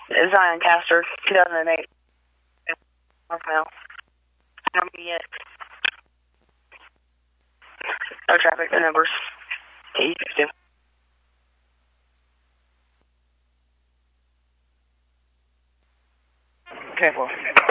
Zion Caster, 2008. North Mail. Not me yet. No traffic, no numbers. E52. Okay, well.